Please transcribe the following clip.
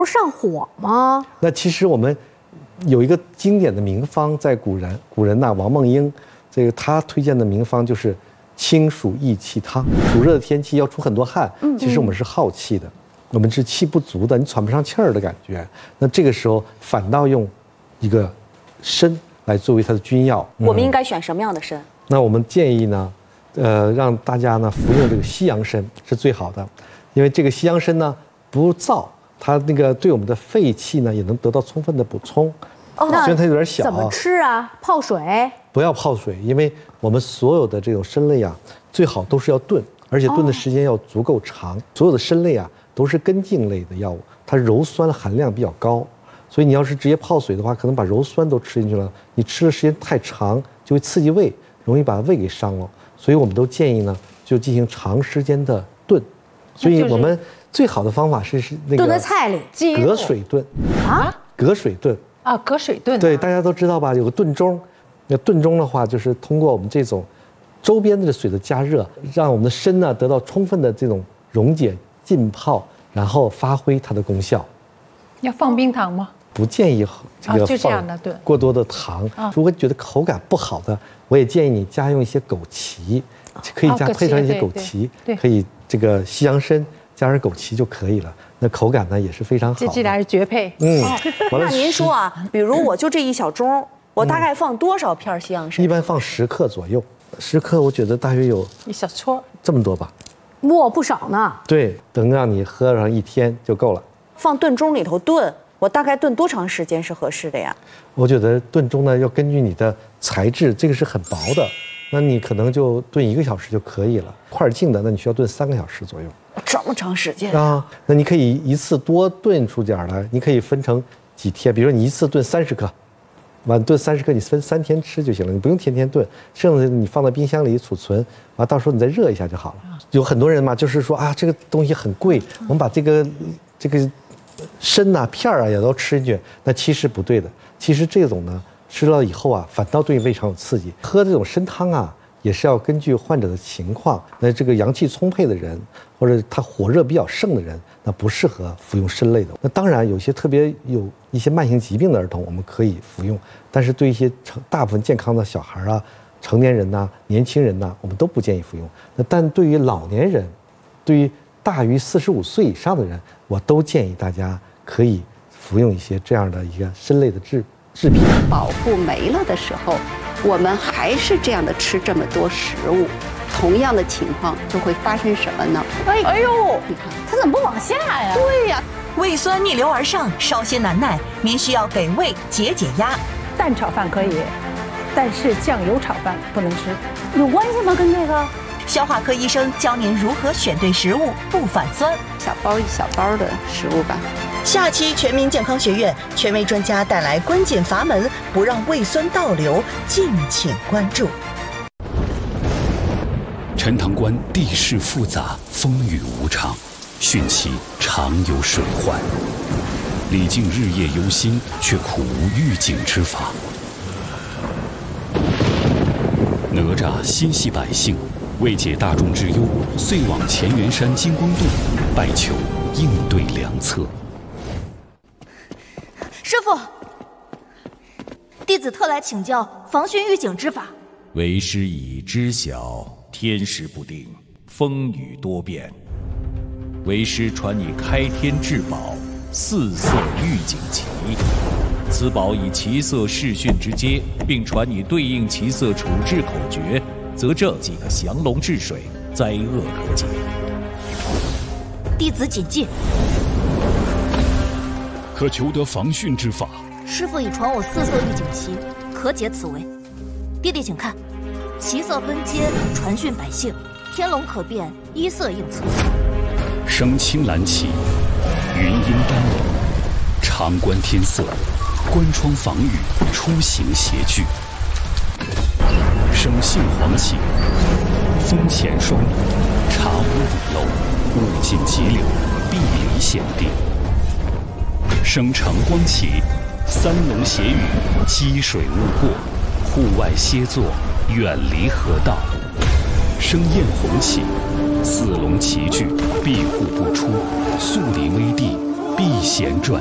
不是上火吗？ 那其实我们有一个经典的名方，在古人呐，王梦英，这个他推荐的名方就是清暑益气汤。暑热的天气要出很多汗，其实我们是耗气的，我们是气不足的，你喘不上气儿的感觉。那这个时候反倒用一个参来作为它的君药。 我们应该选什么样的参？ 那我们建议呢，让大家呢服用这个西洋参是最好的，因为这个西洋参呢不燥，它那个对我们的肺气呢也能得到充分的补充。虽然它有点小， 怎么吃啊？泡水？ 不要泡水，因为我们所有的这种参类啊，最好都是要炖，而且炖的时间要足够长。所有的参类啊都是根茎类的药物，它鞣酸含量比较高，所以你要是直接泡水的话，可能把鞣酸都吃进去了，你吃的时间太长就会刺激胃，容易把胃给伤了。所以我们都建议呢，就进行长时间的炖。所以我们最好的方法是那个炖在菜里， 隔水炖啊， 隔水炖啊，隔水炖。 对，大家都知道吧？有个炖盅，那炖盅的话，就是通过我们这种周边的水的加热，让我们的参呢得到充分的这种溶解、浸泡，然后发挥它的功效。 要放冰糖吗？ 不建议这个放过多的糖。如果觉得口感不好的，我也建议你加用一些枸杞，可以配上一些枸杞，可以这个西洋参加上枸杞就可以了。那口感呢也是非常好的。 这俩是绝配。 那您说啊，比如我就这一小盅，我大概放多少片西洋参？ 一般放10克左右，10克我觉得大约有一小撮这么多吧。 哇，不少呢。 对，能让你喝上1天就够了。 放炖盅里头炖，我大概炖多长时间是合适的呀？ 我觉得炖盅呢要根据你的材质，这个是很薄的，那你可能就炖1个小时就可以了。块净的，那你需要炖3个小时左右。 这么长时间啊？那你可以一次多炖出点来，你可以分成几天，比如说你一次炖30克，完炖30克，你分3天吃就行了，你不用天天炖，剩下的你放在冰箱里储存，完到时候你再热一下就好了。有很多人嘛，就是说啊，这个东西很贵，我们把这个参啊片啊也都吃进去，那其实不对的。其实这种呢吃了以后啊，反倒对胃肠有刺激。喝这种参汤啊，也是要根据患者的情况。那这个阳气充沛的人，或者他火热比较盛的人，那不适合服用参类的。那当然，有些特别有一些慢性疾病的儿童，我们可以服用。但是对一些大部分健康的小孩啊、成年人呐、年轻人呐，我们都不建议服用。那但对于老年人，对于大于45岁以上的人，我都建议大家可以服用一些这样的一个参类的制品。 保护没了的时候，我们还是这样的吃这么多食物，同样的情况就会发生什么呢？ 哎呦， 你看它怎么不往下呀？ 对呀， 胃酸逆流而上，稍些难耐，您需要给胃解压。 蛋炒饭可以，但是酱油炒饭不能吃， 有关系吗？跟这个？ 消化科医生教您如何选对食物不反酸， 小包一小包的食物吧。 下期全民健康学院权威专家带来关键阀门，不让胃酸倒流，敬请关注。 陈塘关地势复杂，风雨无常，汛期常有水患。李靖日夜忧心，却苦无预警之法。哪吒心系百姓，为解大众之忧，遂往乾元山金光洞拜求应对良策。 师父，弟子特来请教防汛预警之法。 为师已知晓，天时不定，风雨多变。为师传你开天至宝4色预警旗，此宝以其色视汛之阶，并传你对应其色处置口诀，则这几个降龙治水，灾厄可解。 弟子谨记。 可求得防汛之法？ 师父已传我4色预警旗，可解此为。弟弟请看，旗色分阶，传讯百姓，天龙可变，依色应策。 生青蓝旗，云阴丹龙，长观天色，关窗防雨，出行谐句。生杏黄旗，风前霜雨，茶屋雨漏，物尽急流，避离险地。生长光旗，三龙斜雨，积水勿过，户外歇坐，远离河道。生艳红旗，4龙齐聚，庇护不出，速离危地， 避险转